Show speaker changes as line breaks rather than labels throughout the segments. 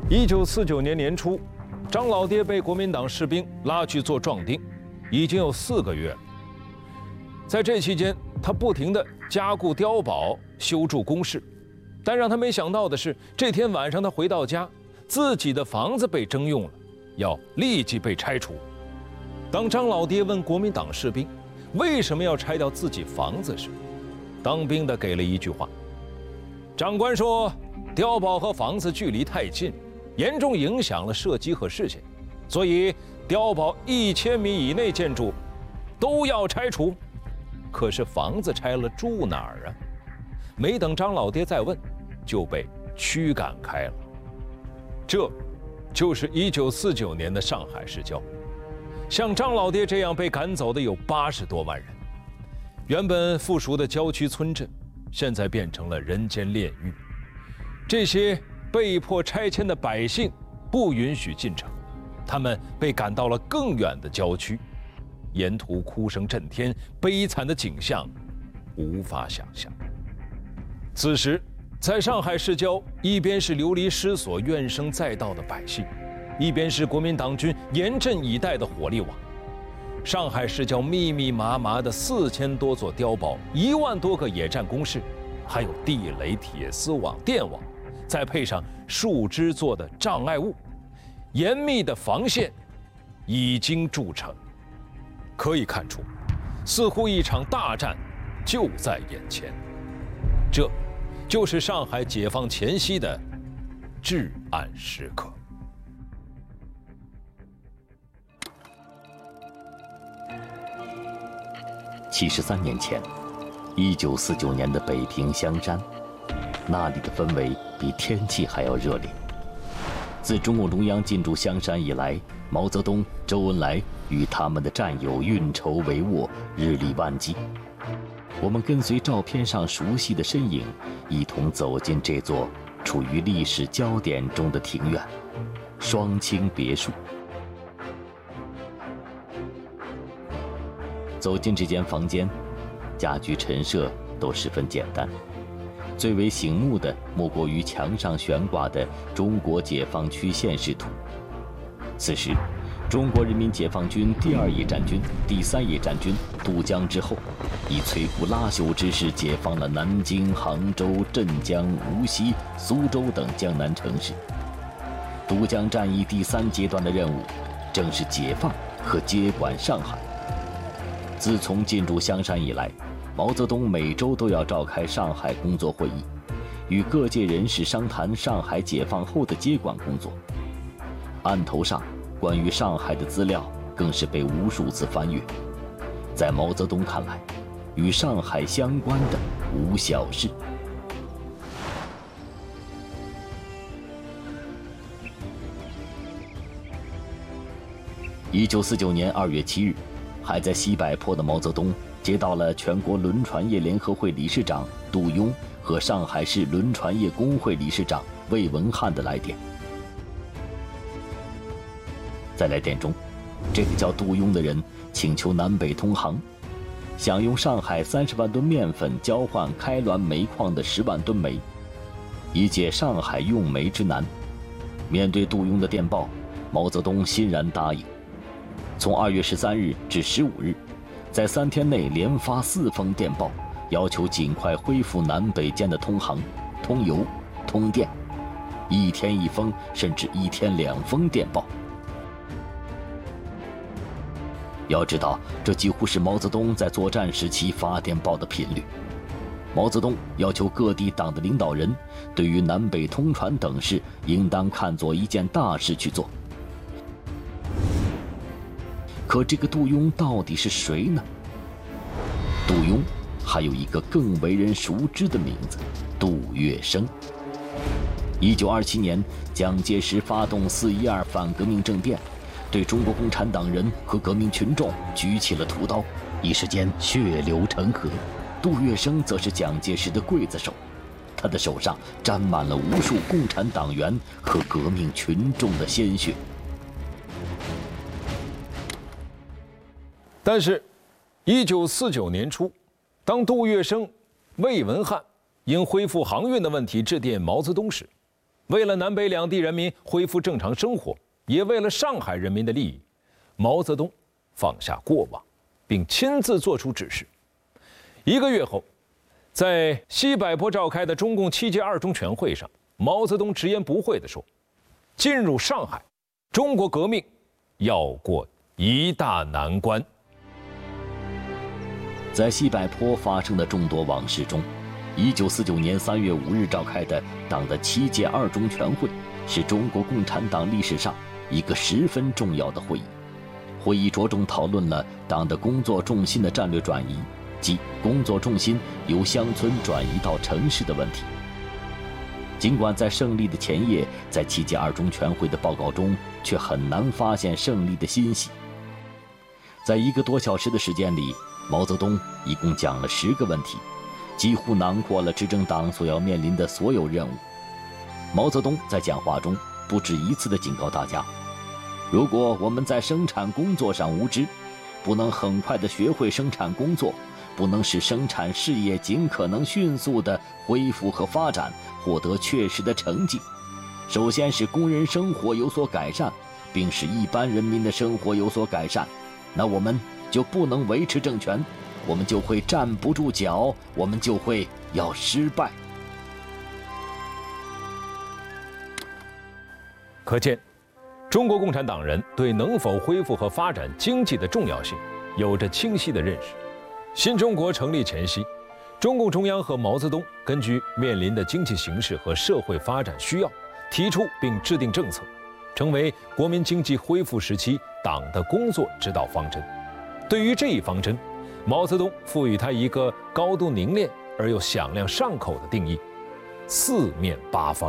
1949年年初，张老爹被国民党士兵拉去做壮丁，已经有4个月了。在这期间，他不停地加固碉堡、修筑工事，但让他没想到的是，这天晚上他回到家，自己的房子被征用了，要立即被拆除。当张老爹问国民党士兵为什么要拆掉自己房子时，当兵的给了一句话：长官说，碉堡和房子距离太近，严重影响了射击和视线，所以碉堡1000米以内建筑都要拆除。可是房子拆了住哪儿啊？没等张老爹再问，就被驱赶开了。这就是1949年的上海市郊。像张老爹这样被赶走的有80多万人。原本富庶的郊区村镇，现在变成了人间炼狱。这些被迫拆迁的百姓不允许进城，他们被赶到了更远的郊区，沿途哭声震天，悲惨的景象无法想象。此时，在上海市郊，一边是流离失所、怨声载道的百姓，一边是国民党军严阵以待的火力网。上海市郊密密麻麻的4000多座碉堡，1万多个野战工事，还有地雷、铁丝网、电网，再配上树枝做的障碍物，严密的防线已经筑成。可以看出，似乎一场大战就在眼前。这就是上海解放前夕的至暗时刻。
73年前，1949年的北平香山，那里的氛围比天气还要热烈。自中共中央进驻香山以来，毛泽东、周恩来与他们的战友运筹帷幄，日理万机。我们跟随照片上熟悉的身影，一同走进这座处于历史焦点中的庭院——双清别墅。走进这间房间，家具陈设都十分简单，最为醒目的莫过于墙上悬挂的中国解放区现实图。此时，中国人民解放军第2野战军、第3野战军渡江之后，以摧枯拉朽之势解放了南京、杭州、镇江、无锡、苏州等江南城市。渡江战役第3阶段的任务，正是解放和接管上海。自从进驻香山以来，毛泽东每周都要召开上海工作会议，与各界人士商谈上海解放后的接管工作。案头上关于上海的资料更是被无数次翻阅。在毛泽东看来，与上海相关的无小事。1949年2月7日，还在西柏坡的毛泽东接到了全国轮船业联合会理事长杜庸和上海市轮船业工会理事长魏文汉的来电。在来电中，这个叫杜庸的人请求南北通航，想用上海30万吨面粉交换开滦煤矿的10万吨煤，以解上海用煤之难。面对杜庸的电报，毛泽东欣然答应。从2月13日至15日，在3天内连发4封电报，要求尽快恢复南北间的通航、通邮、通电，1天1封，甚至1天2封电报。要知道，这几乎是毛泽东在作战时期发电报的频率。毛泽东要求各地党的领导人，对于南北通船等事，应当看作一件大事去做。可这个杜庸到底是谁呢？杜庸还有一个更为人熟知的名字——杜月笙。1927年，蒋介石发动4·12反革命政变，对中国共产党人和革命群众举起了屠刀，一时间血流成河。杜月笙则是蒋介石的刽子手，他的手上沾满了无数共产党员和革命群众的鲜血。
但是，1949年初，当杜月笙、魏文汉因恢复航运的问题致电毛泽东时， 为了南北两地人民恢复正常生活，也为了上海人民的利益，毛泽东放下过往，并亲自作出指示。1个月后，在西柏坡召开的中共7届2中全会上，毛泽东直言不讳地说：“进入上海，中国革命要过一大难关。”
在西柏坡发生的众多往事中，1949年3月5日召开的党的7届2中全会，是中国共产党历史上一个十分重要的会议。会议着重讨论了党的工作重心的战略转移，即工作重心由乡村转移到城市的问题。尽管在胜利的前夜，在7届2中全会的报告中，却很难发现胜利的欣喜。在1个多小时的时间里，毛泽东一共讲了10个问题，几乎囊括了执政党所要面临的所有任务。毛泽东在讲话中不止一次地警告大家，如果我们在生产工作上无知，不能很快地学会生产工作，不能使生产事业尽可能迅速地恢复和发展，获得确实的成绩，首先使工人生活有所改善，并使一般人民的生活有所改善，那我们就不能维持政权，我们就会站不住脚，我们就会要失败。
可见，中国共产党人对能否恢复和发展经济的重要性有着清晰的认识。新中国成立前夕，中共中央和毛泽东根据面临的经济形势和社会发展需要，提出并制定政策，成为国民经济恢复时期党的工作指导方针。对于这一方针，毛泽东赋予它一个高度凝练而又响亮上口的定义：四面八方。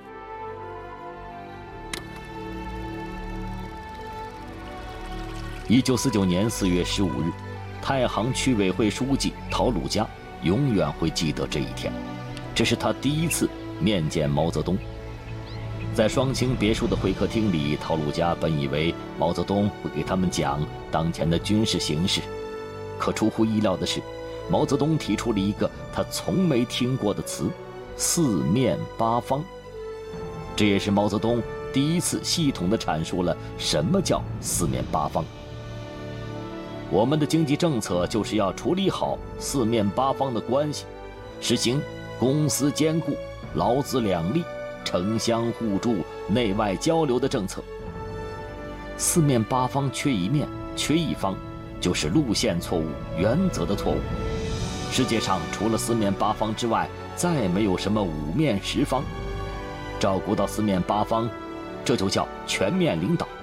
1949年4月15日，太行区委会书记陶鲁家永远会记得这一天，这是他第一次面见毛泽东。在双清别墅的会客厅里，陶鲁家本以为毛泽东会给他们讲当前的军事形势，可出乎意料的是，毛泽东提出了一个他从没听过的词——四面八方。这也是毛泽东第一次系统地阐述了什么叫四面八方。我们的经济政策就是要处理好四面八方的关系，实行公私兼顾、劳资两利、城乡互助、内外交流的政策。四面八方缺一面、缺一方，就是路线错误、原则的错误。世界上除了四面八方之外，再没有什么五面十方。照顾到四面八方，这就叫全面领导。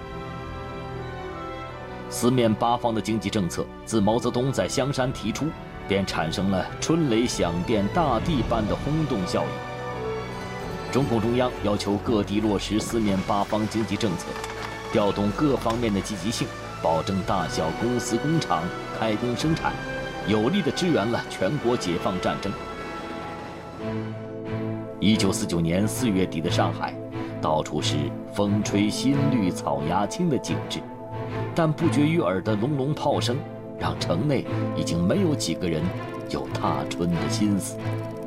四面八方的经济政策自毛泽东在香山提出，便产生了春雷响遍大地般的轰动效应。中共中央要求各地落实四面八方经济政策，调动各方面的积极性，保证大小公司工厂开工生产，有力地支援了全国解放战争。1949年4月底的上海，到处是风吹新绿草芽青的景致，但不绝于耳的隆隆炮声，让城内已经没有几个人有踏春的心思。